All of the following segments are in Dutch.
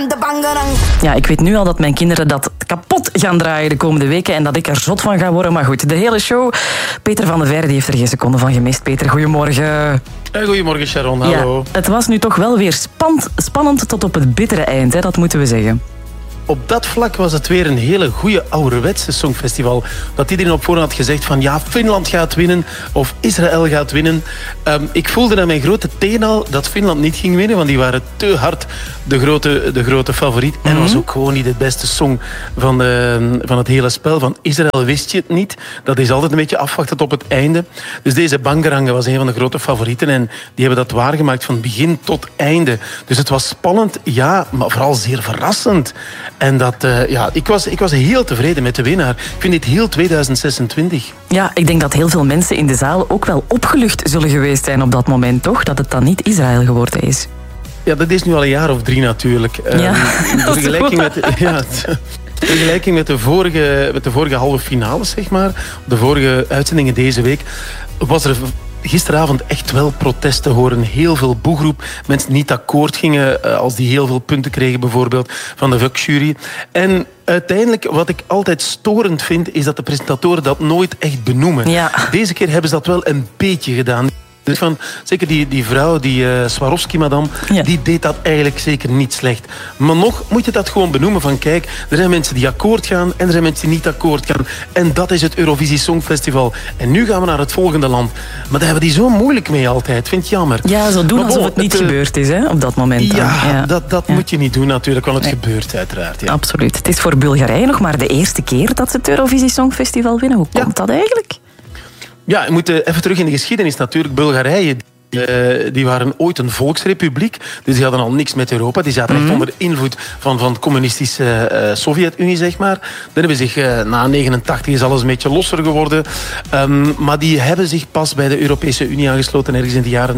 Ja, ik weet nu al dat mijn kinderen dat kapot gaan draaien de komende weken en dat ik er zot van ga worden. Maar goed, de hele show. Peter van de Veire heeft er geen seconde van gemist. Peter, goedemorgen. Goedemorgen Sharon, hallo. Ja, het was nu toch wel weer spannend tot op het bittere eind, hè? Dat moeten we zeggen. Op dat vlak was het weer een hele goede ouderwetse songfestival. Dat iedereen op voorhand had gezegd van ja, Finland gaat winnen of Israël gaat winnen. Ik voelde aan mijn grote teen al dat Finland niet ging winnen, want die waren te hard de grote favoriet. En was ook gewoon niet de beste song van het hele spel. Van Israël wist je het niet. Dat is altijd een beetje afwachten op het einde. Dus deze Bangaranga was een van de grote favorieten en die hebben dat waargemaakt van begin tot einde. Dus het was spannend, ja, maar vooral zeer verrassend. En ik was heel tevreden met de winnaar. Ik vind dit heel 2026. Ja, ik denk dat heel veel mensen in de zaal ook wel opgelucht zullen geweest zijn op dat moment, toch? Dat het dan niet Israël geworden is. Ja, dat is nu al een jaar of 3 natuurlijk. Ja, in vergelijking met de vorige halve finales, zeg maar, de vorige uitzendingen deze week, was er gisteravond echt wel protest te horen. Heel veel boegroep. Mensen niet akkoord gingen als die heel veel punten kregen, bijvoorbeeld van de VUC-jury. En uiteindelijk, wat ik altijd storend vind, is dat de presentatoren dat nooit echt benoemen. Ja. Deze keer hebben ze dat wel een beetje gedaan. Dus zeker die vrouw, die Swarovski-madame, ja, die deed dat eigenlijk zeker niet slecht. Maar nog moet je dat gewoon benoemen van kijk, er zijn mensen die akkoord gaan en er zijn mensen die niet akkoord gaan. En dat is het Eurovisie Songfestival. En nu gaan we naar het volgende land. Maar daar hebben die zo moeilijk mee altijd. Vind je jammer. Ja, zo doen alsof het niet gebeurd is, hè, op dat moment. Dan. Ja, dat moet je niet doen natuurlijk, want het gebeurt uiteraard. Ja. Absoluut. Het is voor Bulgarije nog maar de eerste keer dat ze het Eurovisie Songfestival winnen. Hoe komt dat eigenlijk? Ja, we moeten even terug in de geschiedenis natuurlijk. Bulgarije, die waren ooit een volksrepubliek. Dus die hadden al niks met Europa. Die zaten echt onder invloed van de communistische Sovjet-Unie, zeg maar. Dan hebben zich, na 89 is alles een beetje losser geworden. Maar die hebben zich pas bij de Europese Unie aangesloten ergens in de jaren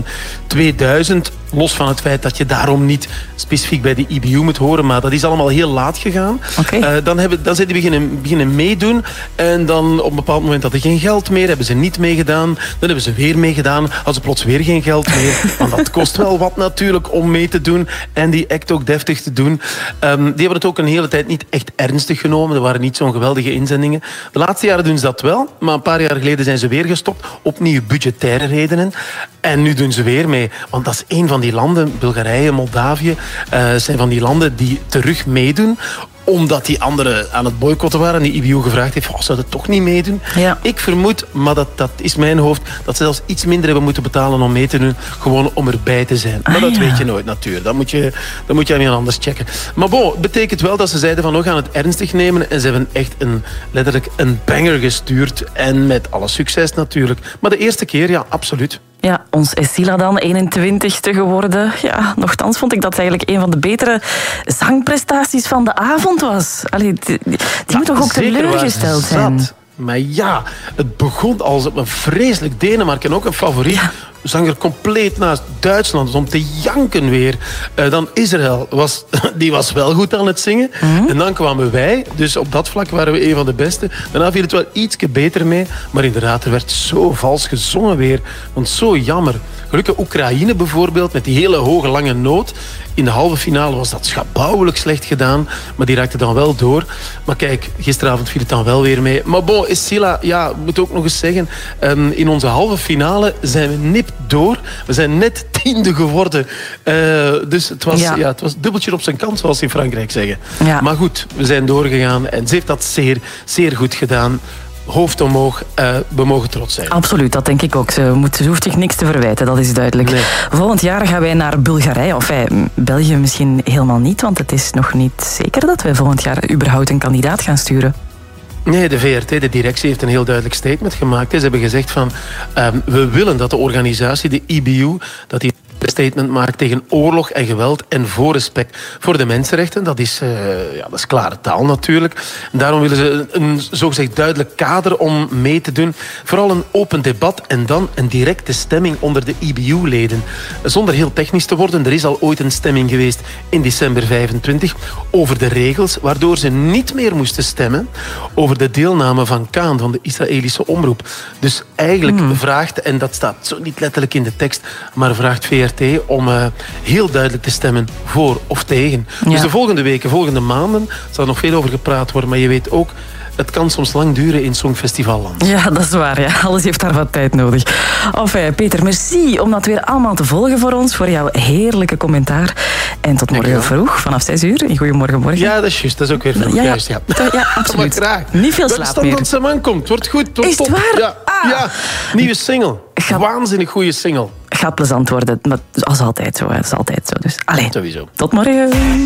2000. Los van het feit dat je daarom niet specifiek bij de IBU moet horen. Maar dat is allemaal heel laat gegaan. Okay. Dan zijn die beginnen meedoen. En dan op een bepaald moment hadden ze geen geld meer. Hebben ze niet meegedaan. Dan hebben ze weer meegedaan. Hadden ze plots weer geen geld meer. Want dat kost wel wat natuurlijk om mee te doen. En die act ook deftig te doen. Die hebben het ook een hele tijd niet echt ernstig genomen. Er waren niet zo'n geweldige inzendingen. De laatste jaren doen ze dat wel. Maar een paar jaar geleden zijn ze weer gestopt. Opnieuw budgettaire redenen. En nu doen ze weer mee. Want dat is één van die landen, Bulgarije, Moldavië, zijn van die landen die terug meedoen omdat die anderen aan het boycotten waren en die IBU gevraagd heeft, zou dat toch niet meedoen? Ja. Ik vermoed, maar dat is mijn hoofd, dat ze zelfs iets minder hebben moeten betalen om mee te doen, gewoon om erbij te zijn. Maar dat weet je nooit natuurlijk. Dat moet je aan iemand anders checken. Maar bon, het betekent wel dat ze zeiden van, we gaan het ernstig nemen en ze hebben echt letterlijk een banger gestuurd en met alle succes natuurlijk. Maar de eerste keer, ja, absoluut. Ja, ons Essila dan, 21ste geworden. Ja, nochtans vond ik dat eigenlijk een van de betere zangprestaties van de avond was. Allee, die moet toch ook teleurgesteld zijn? Maar ja, het begon als een vreselijk Denemarken en ook een favoriet. Ja. Zanger compleet naast Duitsland, om te janken weer. Dan Israël, die was wel goed aan het zingen. En dan kwamen wij, dus op dat vlak waren we een van de beste. Daarna viel het wel ietsje beter mee. Maar inderdaad, er werd zo vals gezongen weer. Want zo jammer. Gelukkig Oekraïne bijvoorbeeld, met die hele hoge lange noot. In de halve finale was dat schabouwelijk slecht gedaan. Maar die raakte dan wel door. Maar kijk, gisteravond viel het dan wel weer mee. Maar bon, Essila, ja, moet ook nog eens zeggen. In onze halve finale zijn we nipt door. We zijn net 10e geworden. Dus het was dubbeltje op zijn kant, zoals ze in Frankrijk zeggen. Ja. Maar goed, we zijn doorgegaan. En ze heeft dat zeer, zeer goed gedaan. Hoofd omhoog, we mogen trots zijn. Absoluut, dat denk ik ook. Ze hoeft zich niks te verwijten, dat is duidelijk. Nee. Volgend jaar gaan wij naar Bulgarije, of België misschien helemaal niet, want het is nog niet zeker dat wij volgend jaar überhaupt een kandidaat gaan sturen. Nee, de VRT, de directie, heeft een heel duidelijk statement gemaakt. Ze hebben gezegd van, we willen dat de organisatie, de IBU, dat die een statement maakt tegen oorlog en geweld en voor respect voor de mensenrechten. Dat is klare taal natuurlijk. En daarom willen ze een zogezegd duidelijk kader om mee te doen. Vooral een open debat en dan een directe stemming onder de IBU-leden. Zonder heel technisch te worden, er is al ooit een stemming geweest in december 25 over de regels, waardoor ze niet meer moesten stemmen over de deelname van Kaan, van de Israëlische omroep. Dus eigenlijk vraagt, en dat staat zo niet letterlijk in de tekst, maar vraagt VRT VRT om heel duidelijk te stemmen voor of tegen. Ja. Dus de volgende weken, volgende maanden, zal er nog veel over gepraat worden. Maar je weet ook, het kan soms lang duren in Songfestivalland. Ja, dat is waar. Ja. Alles heeft daar wat tijd nodig. Enfin, Peter, merci om dat weer allemaal te volgen voor ons. Voor jouw heerlijke commentaar. En tot morgen vroeg, vanaf 6 uur. Goedemorgen, morgen. Ja, dat is juist. Dat is ook weer vroeg. Ja, juist, ja. Ja, absoluut. Maar graag. Niet veel slaap meer. meer. Dat ze man komt. Wordt goed. Wordt Is het top. waar? Ja. Ja. Nieuwe single. Waanzinnig goede single. Gaat plezant worden. Maar dat is altijd zo. Hè. Dat is altijd zo. Dus, allee, Sowieso. tot morgen.